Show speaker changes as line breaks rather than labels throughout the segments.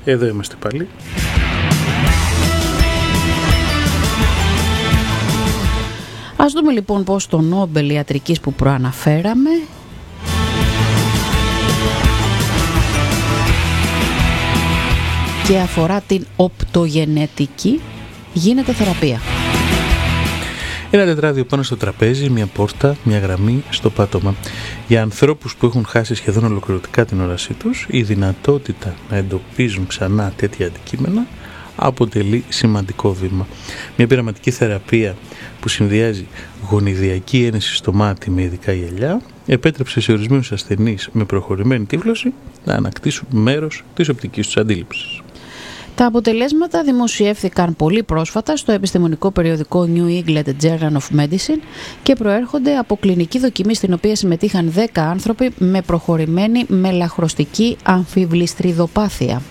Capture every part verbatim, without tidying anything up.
Εδώ είμαστε πάλι.
Ας δούμε λοιπόν πως το Νόμπελ Ιατρικής που προαναφέραμε και αφορά την οπτογενετική γίνεται θεραπεία.
Ένα τετράδιο πάνω στο τραπέζι, μια πόρτα, μια γραμμή στο πάτωμα. Για ανθρώπους που έχουν χάσει σχεδόν ολοκληρωτικά την όρασή τους, η δυνατότητα να εντοπίζουν ξανά τέτοια αντικείμενα αποτελεί σημαντικό βήμα. Μια πειραματική θεραπεία που συνδυάζει γονιδιακή ένεση στο μάτι με ειδικά γυαλιά επέτρεψε σε ορισμένους ασθενείς με προχωρημένη τύφλωση να ανακτήσουν μέρος της οπτικής τους αντίληψης.
Τα αποτελέσματα δημοσιεύθηκαν πολύ πρόσφατα στο επιστημονικό περιοδικό New England Journal of Medicine και προέρχονται από κλινική δοκιμή στην οποία συμμετείχαν δέκα άνθρωποι με προχωρημένη μελαχρωστική αμφιβληστριδοπάθεια.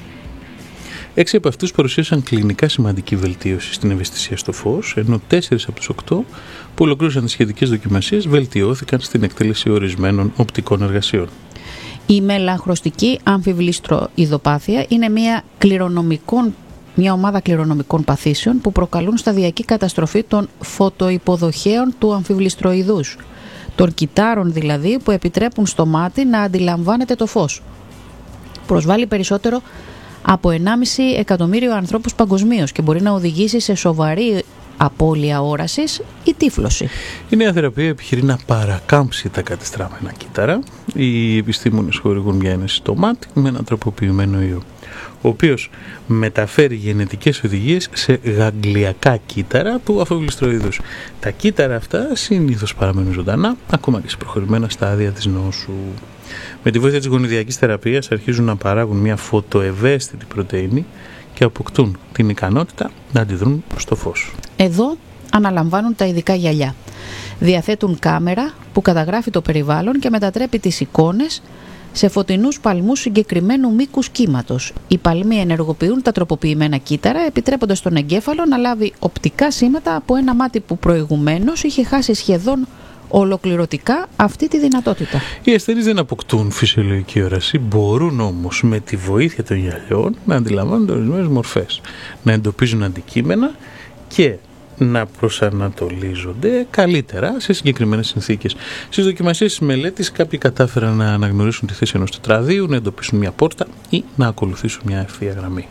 Έξι από αυτούς παρουσίασαν κλινικά σημαντική βελτίωση στην ευαισθησία στο φως, ενώ τέσσερις από τους οκτώ που ολοκλήρωσαν τις σχετικές δοκιμασίες βελτιώθηκαν στην εκτέλεση ορισμένων οπτικών εργασιών.
Η μελαχρωστική αμφιβληστροειδοπάθεια είναι μια, κληρονομικών, μια ομάδα κληρονομικών παθήσεων που προκαλούν σταδιακή καταστροφή των φωτοϋποδοχέων του αμφιβληστροειδούς, των κυτάρων δηλαδή που επιτρέπουν στο μάτι να αντιλαμβάνεται το φως. Προσβάλλει περισσότερο από ενάμιση εκατομμύριο ανθρώπους παγκοσμίως και μπορεί να οδηγήσει σε σοβαρή απώλεια όρασης ή τύφλωση.
Η νέα θεραπεία επιχειρεί να παρακάμψει τα κατεστραμμένα κύτταρα. Οι επιστήμονες χορηγούν μια ένεση στο μάτι με έναν τροποποιημένο ιό, ο οποίος μεταφέρει γενετικές οδηγίες σε γαγγλιακά κύτταρα του αμφιβληστροειδούς. Τα κύτταρα αυτά συνήθως παραμένουν ζωντανά, ακόμα και σε προχωρημένα στάδια της νόσου. Με τη βοήθεια της γονιδιακής θεραπείας αρχίζουν να παράγουν μια φωτοευαίσθητη πρωτεΐνη και αποκτούν την ικανότητα να αντιδρούν στο φως.
Εδώ αναλαμβάνουν τα ειδικά γυαλιά. Διαθέτουν κάμερα που καταγράφει το περιβάλλον και μετατρέπει τις εικόνες σε φωτεινούς παλμούς συγκεκριμένου μήκους κύματος. Οι παλμοί ενεργοποιούν τα τροποποιημένα κύτταρα, επιτρέποντας στον εγκέφαλο να λάβει οπτικά σήματα από ένα μάτι που προηγουμένως είχε χάσει σχεδόν ολοκληρωτικά αυτή τη δυνατότητα.
Οι ασθενείς δεν αποκτούν φυσιολογική όραση, μπορούν όμως με τη βοήθεια των γυαλιών να αντιλαμβάνονται ορισμένες μορφές, να εντοπίζουν αντικείμενα και να προσανατολίζονται καλύτερα σε συγκεκριμένες συνθήκες. Στις δοκιμασίες της μελέτης κάποιοι κατάφεραν να αναγνωρίσουν τη θέση ενός τετραδίου, να εντοπίσουν μια πόρτα ή να ακολουθήσουν μια ευθεία γραμμή.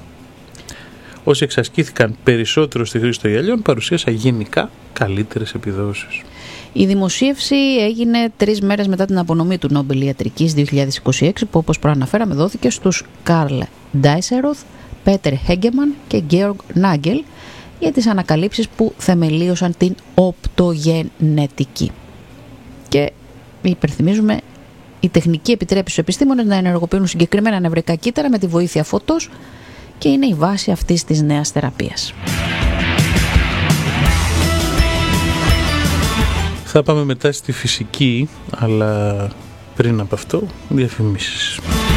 Όσοι εξασκήθηκαν περισσότερο στη χρήση των γυαλιών παρουσίασαν γενικά καλύτερες επιδόσεις.
Η δημοσίευση έγινε τρεις μέρες μετά την απονομή του Νόμπελ Ιατρικής δύο χιλιάδες είκοσι έξι που, όπως προαναφέραμε, δόθηκε στους Καρλ Ντάισεροθ, Πέτερ Χέγκεμαν και Γκέοργ Νάγκελ για τις ανακαλύψεις που θεμελίωσαν την οπτογενετική. Και υπενθυμίζουμε, η τεχνική επιτρέπει στους επιστήμονες να ενεργοποιούν συγκεκριμένα νευρικά κύτταρα με τη βοήθεια φωτός και είναι η βάση αυτής της νέας θεραπείας.
Θα πάμε μετά στη φυσική, αλλά πριν από αυτό διαφημίσεις.